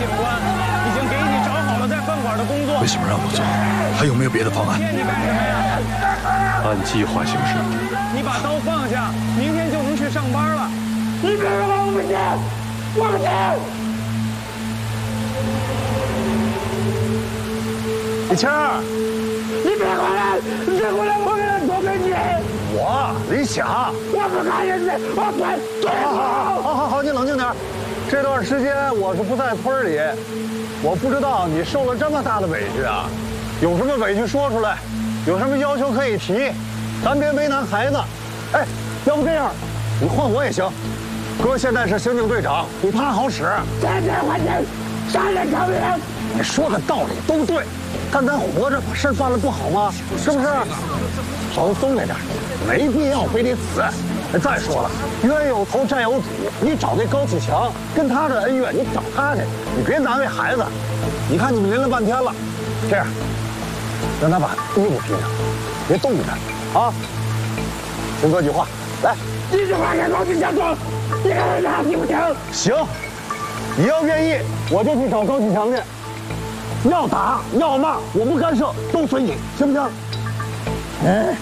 警官已经给你找好了在饭馆的工作。 为什么让我做？还有没有别的方案？ 骗你干什么呀？ 按计划行事。 你把刀放下，明天就能去上班了。 你别说我不行，我不行。 李青儿， 你别过来，你别过来，我给他做给你。 我李想， 我不干人家，我滚！ 好，你冷静点。这段时间我是不在村里，我不知道你受了这么大的委屈啊。有什么委屈说出来，有什么要求可以提，咱别为难孩子。哎，要不这样，你换我也行。哥现在是刑警队长，比他好使。 天天换人，杀人偿命。 你说的道理都对，但咱活着把事办了不好吗？是不是？稍微松开点，没必要非得死。再说了，冤有头债有主，你找那高启强，跟他的恩怨，你找他去，你别难为孩子。你看你们淋了半天了，这样，让他把衣服披上，别冻着他啊。听哥句话，来， 一句话给高启强说，你看他听不听？ 行，你要愿意，我就去找高启强去。要打要骂，我不干涉，都随你，行不行？哎。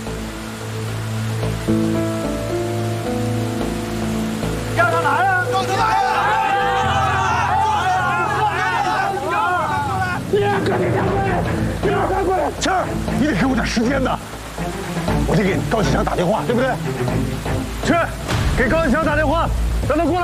让他来呀！ 让他来呀！ 你让高启强过来，你让他过来。 青儿，你得给我点时间呐，我得给高启强打电话，对不对？去，给高启强打电话，让他过来。